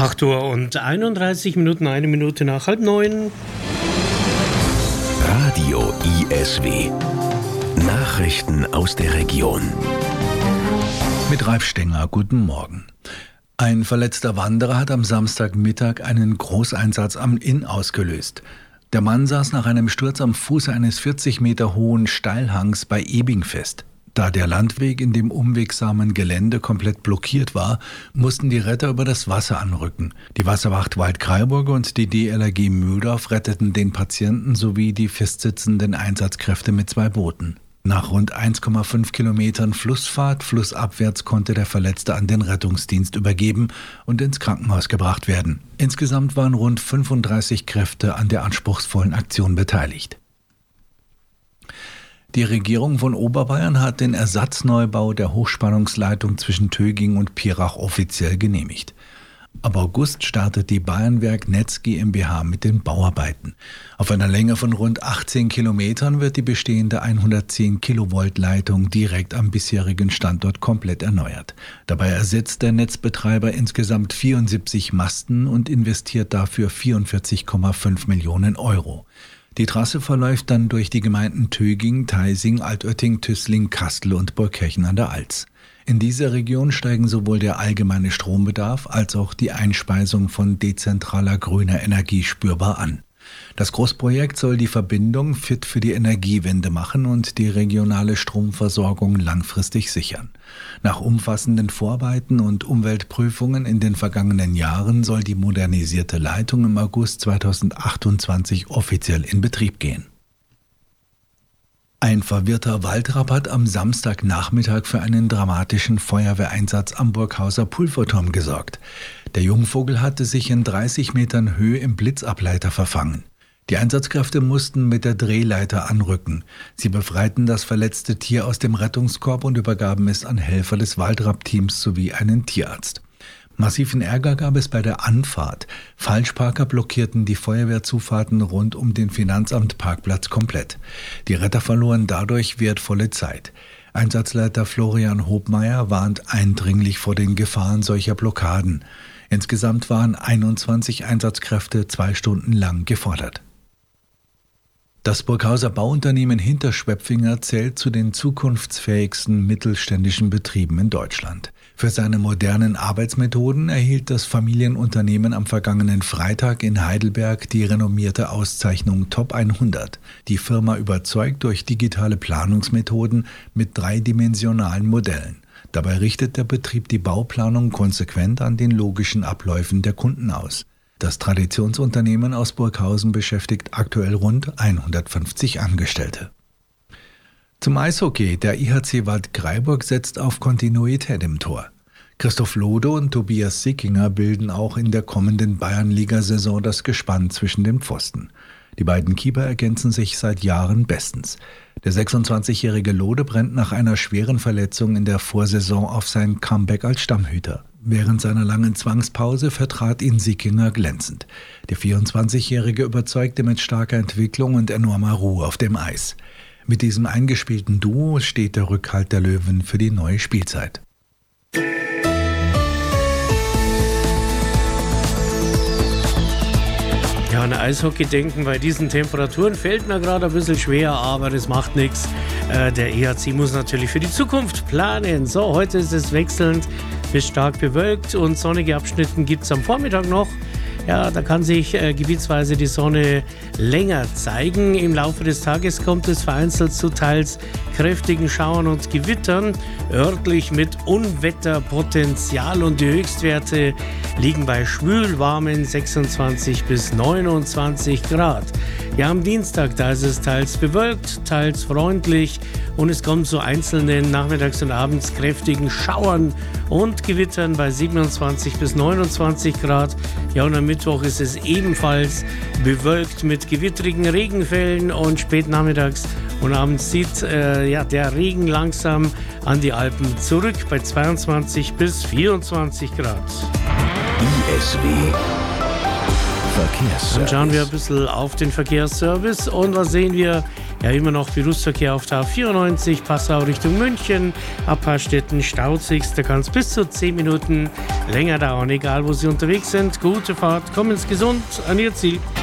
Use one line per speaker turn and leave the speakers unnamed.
8:31, eine Minute nach 8:30.
Radio ISW. Nachrichten aus der Region.
Mit Ralf Stenger, guten Morgen. Ein verletzter Wanderer hat am Samstagmittag einen Großeinsatz am Inn ausgelöst. Der Mann saß nach einem Sturz am Fuße eines 40 Meter hohen Steilhangs bei Ebing fest. Da der Landweg in dem umwegsamen Gelände komplett blockiert war, mussten die Retter über das Wasser anrücken. Die Wasserwacht Waldkraiburg und die DLRG Mühldorf retteten den Patienten sowie die festsitzenden Einsatzkräfte mit 2 Booten. Nach rund 1,5 Kilometern Flussfahrt flussabwärts konnte der Verletzte an den Rettungsdienst übergeben und ins Krankenhaus gebracht werden. Insgesamt waren rund 35 Kräfte an der anspruchsvollen Aktion beteiligt. Die Regierung von Oberbayern hat den Ersatzneubau der Hochspannungsleitung zwischen Töging und Pirach offiziell genehmigt. Ab August startet die Bayernwerk Netz GmbH mit den Bauarbeiten. Auf einer Länge von rund 18 Kilometern wird die bestehende 110 Kilovolt Leitung direkt am bisherigen Standort komplett erneuert. Dabei ersetzt der Netzbetreiber insgesamt 74 Masten und investiert dafür 44,5 Millionen Euro. Die Trasse verläuft dann durch die Gemeinden Töging, Teising, Altötting, Tüßling, Kastel und Burgkirchen an der Alz. In dieser Region steigen sowohl der allgemeine Strombedarf als auch die Einspeisung von dezentraler grüner Energie spürbar an. Das Großprojekt soll die Verbindung fit für die Energiewende machen und die regionale Stromversorgung langfristig sichern. Nach umfassenden Vorarbeiten und Umweltprüfungen in den vergangenen Jahren soll die modernisierte Leitung im August 2028 offiziell in Betrieb gehen. Ein verwirrter Waldrapp hat am Samstagnachmittag für einen dramatischen Feuerwehreinsatz am Burghauser Pulverturm gesorgt. Der Jungvogel hatte sich in 30 Metern Höhe im Blitzableiter verfangen. Die Einsatzkräfte mussten mit der Drehleiter anrücken. Sie befreiten das verletzte Tier aus dem Rettungskorb und übergaben es an Helfer des Waldrapp-Teams sowie einen Tierarzt. Massiven Ärger gab es bei der Anfahrt. Falschparker blockierten die Feuerwehrzufahrten rund um den Finanzamtparkplatz komplett. Die Retter verloren dadurch wertvolle Zeit. Einsatzleiter Florian Hobmeier warnt eindringlich vor den Gefahren solcher Blockaden. Insgesamt waren 21 Einsatzkräfte 2 Stunden lang gefordert. Das Burghauser Bauunternehmen Hinterschwepfinger zählt zu den zukunftsfähigsten mittelständischen Betrieben in Deutschland. Für seine modernen Arbeitsmethoden erhielt das Familienunternehmen am vergangenen Freitag in Heidelberg die renommierte Auszeichnung Top 100. Die Firma überzeugt durch digitale Planungsmethoden mit 3-dimensionalen Modellen. Dabei richtet der Betrieb die Bauplanung konsequent an den logischen Abläufen der Kunden aus. Das Traditionsunternehmen aus Burghausen beschäftigt aktuell rund 150 Angestellte. Zum Eishockey. Der IHC Waldkraiburg setzt auf Kontinuität im Tor. Christoph Lode und Tobias Sickinger bilden auch in der kommenden Bayernliga-Saison das Gespann zwischen den Pfosten. Die beiden Keeper ergänzen sich seit Jahren bestens. Der 26-jährige Lode brennt nach einer schweren Verletzung in der Vorsaison auf sein Comeback als Stammhüter. Während seiner langen Zwangspause vertrat ihn Sickinger glänzend. Der 24-jährige überzeugte mit starker Entwicklung und enormer Ruhe auf dem Eis. Mit diesem eingespielten Duo steht der Rückhalt der Löwen für die neue Spielzeit.
Ja, an Eishockey denken bei diesen Temperaturen fällt mir gerade ein bisschen schwer, aber das macht nichts. Der EHC muss natürlich für die Zukunft planen. So, heute ist es wechselnd bis stark bewölkt und sonnige Abschnitten gibt es am Vormittag noch. Ja, da kann sich gebietsweise die Sonne länger zeigen. Im Laufe des Tages kommt es vereinzelt zu teils kräftigen Schauern und Gewittern, örtlich mit Unwetterpotenzial, und die Höchstwerte liegen bei schwülwarmen 26 bis 29 Grad. Ja, am Dienstag, da ist es teils bewölkt, teils freundlich und es kommt zu einzelnen nachmittags und abends kräftigen Schauern und Gewittern bei 27 bis 29 Grad. Ja, und am Mittwoch ist es ebenfalls bewölkt mit gewittrigen Regenfällen und spät nachmittags und abends zieht der Regen langsam an die Alpen zurück bei 22 bis 24 Grad.
ISW Verkehrsservice.
Dann schauen wir ein bisschen auf den Verkehrsservice und was sehen wir? Ja, immer noch Berufsverkehr auf der A94, Passau Richtung München. Ab Harstetten staut sich, da kann es bis zu 10 Minuten länger dauern, egal wo Sie unterwegs sind. Gute Fahrt, kommen Sie gesund an Ihr Ziel.